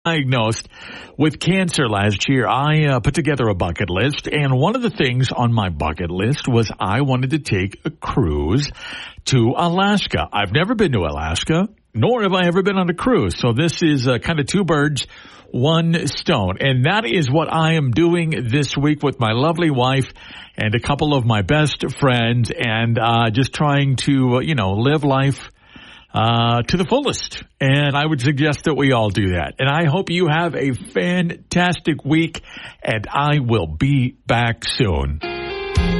diagnosed with cancer last year, I put together a bucket list, and one of the things on my bucket list was I wanted to take a cruise to Alaska. I've never been to Alaska, nor have I ever been on a cruise, so this is kind of two birds, one stone, and that is what I am doing this week with my lovely wife and a couple of my best friends, and just trying to, live life to the fullest. And I would suggest that we all do that. And I hope you have a fantastic week, and I will be back soon.